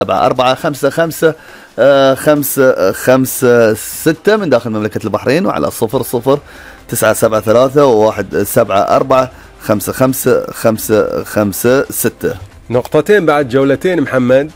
4-5-5-5-5-6 من داخل مملكة البحرين، وعلى 00-974-174-55-5-5-5-6. نقطتين بعد جولتين محمد.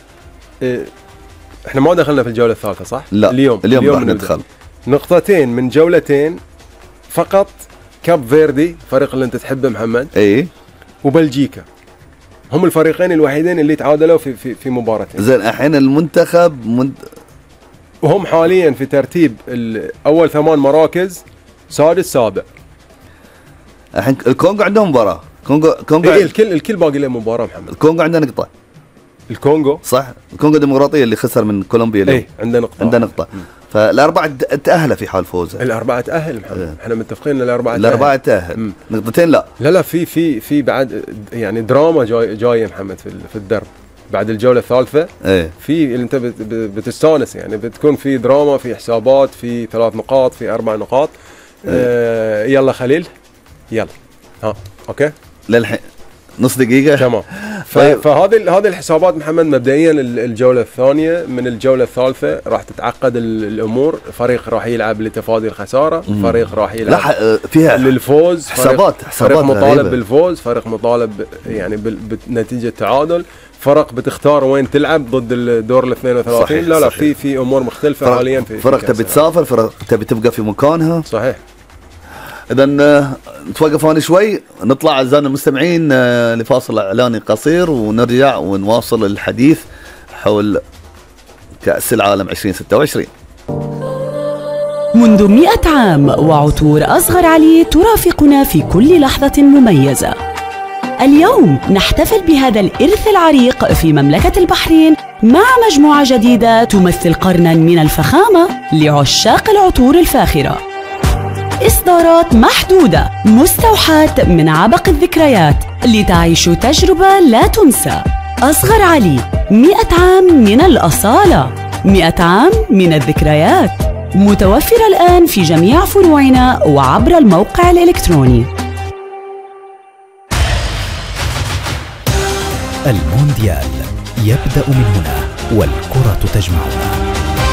احنا ما دخلنا في الجولة الثالثة صح؟ لا، اليوم راح ندخل. نقطتين من جولتين فقط. كاب فيردي، فريق اللي انت تحبه محمد، اي، وبلجيكا، هم الفريقين الوحيدين اللي تعادلوا في مباراتين. زين، الحين المنتخب وهم حاليا في ترتيب اول 8 مراكز، سادس سابع. الحين الكونغو عندهم مباراة. كونغو إيه، الكل باقي له مباراة محمد. الكونغو عنده نقطة. الكونغو صح، الكونغو الديمقراطية اللي خسر من كولومبيا اليوم. ايه، عنده نقطة. فالأربعة تأهل في حال فوزه. الأربعة تأهل محمد. احنا متفقين الأربعة تأهل. نقطتين لا في بعد يعني دراما جاية محمد في الدرب بعد الجولة الثالثة. ايه، في اللي انت بتستانس يعني، بتكون في دراما، في حسابات، في 3 نقاط، في 4 نقاط. يلا خليل، يلا اوكي للحين نص دقيقة. تمام. فهذه الحسابات محمد مبدئيا. الجولة الثانية من الجولة الثالثة راح تتعقد الأمور. فريق راح يلعب لتفادي الخسارة، فريق راح يلعب فيها للفوز، حسابات فريق مطالب غريبة. بالفوز، فريق مطالب يعني بنتيجة تعادل، فرق بتختار وين تلعب ضد الدور ال 32. لا في أمور مختلفة حاليا. فرق تبي تسافر، فرق تبي تبقى في مكانها. صحيح. إذا نتوقف هون شوي، نطلع أعزائنا المستمعين لفاصل إعلاني قصير، ونرجع ونواصل الحديث حول كأس العالم 2026. منذ 100 عام وعطور أصغر علي ترافقنا في كل لحظة مميزة. اليوم نحتفل بهذا الإرث العريق في مملكة البحرين مع مجموعة جديدة تمثل قرناً من الفخامة لعشاق العطور الفاخرة. إصدارات محدودة مستوحاة من عبق الذكريات لتعيشوا تجربة لا تنسى. أصغر علي، 100 عام من الأصالة، 100 عام من الذكريات. متوفرة الآن في جميع فروعنا وعبر الموقع الإلكتروني. المونديال يبدأ من هنا، والكرة تجمعنا.